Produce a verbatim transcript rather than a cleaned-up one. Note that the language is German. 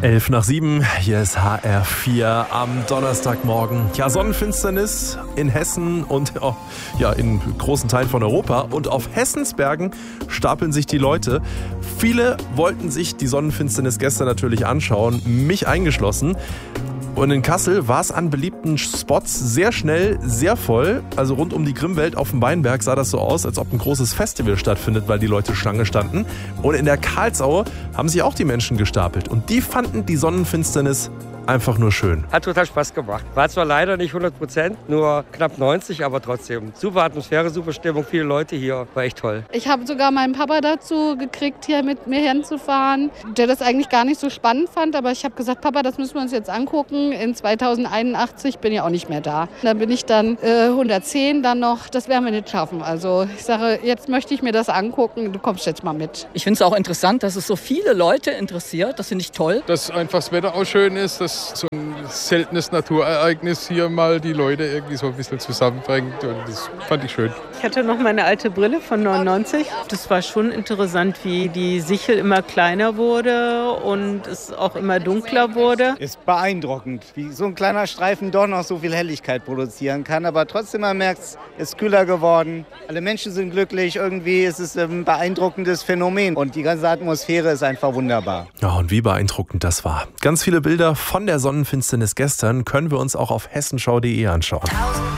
Elf nach sieben, hier ist H R vier am Donnerstagmorgen. Ja, Sonnenfinsternis in Hessen und oh, ja, in großen Teilen von Europa. Und auf Hessensbergen stapeln sich die Leute. Viele wollten sich die Sonnenfinsternis gestern natürlich anschauen, mich eingeschlossen. Und in Kassel war es an beliebten Spots sehr schnell sehr voll. Also rund um die Grimmwelt auf dem Weinberg sah das so aus, als ob ein großes Festival stattfindet, weil die Leute Schlange standen. Und in der Karlsaue haben sich auch die Menschen gestapelt. Und die fanden die Sonnenfinsternis einfach nur schön. Hat total Spaß gemacht. War zwar leider nicht hundert Prozent, nur knapp neunzig, aber trotzdem. Super Atmosphäre, super Stimmung, viele Leute hier. War echt toll. Ich habe sogar meinen Papa dazu gekriegt, hier mit mir hinzufahren, der das eigentlich gar nicht so spannend fand. Aber ich habe gesagt, Papa, das müssen wir uns jetzt angucken. In zweitausendeinundachtzig bin ich auch nicht mehr da. Da bin ich dann äh, hundertzehn dann noch. Das werden wir nicht schaffen. Also ich sage, jetzt möchte ich mir das angucken. Du kommst jetzt mal mit. Ich finde es auch interessant, dass es so viele Leute interessiert. Das finde ich toll. Dass einfach das Wetter auch schön ist, dass so ein seltenes Naturereignis hier mal die Leute irgendwie so ein bisschen zusammenbringt. Und das fand ich schön. Ich hatte noch meine alte Brille von neunundneunzig. Das war schon interessant, wie die Sichel immer kleiner wurde und es auch immer dunkler wurde. Ist beeindruckend, wie so ein kleiner Streifen doch noch so viel Helligkeit produzieren kann. Aber trotzdem, man merkt, es ist kühler geworden. Alle Menschen sind glücklich. Irgendwie ist es ein beeindruckendes Phänomen. Und die ganze Atmosphäre ist einfach wunderbar. Ja, und wie beeindruckend das war. Ganz viele Bilder von der Sonnenfinsternis gestern können wir uns auch auf hessenschau punkt de anschauen.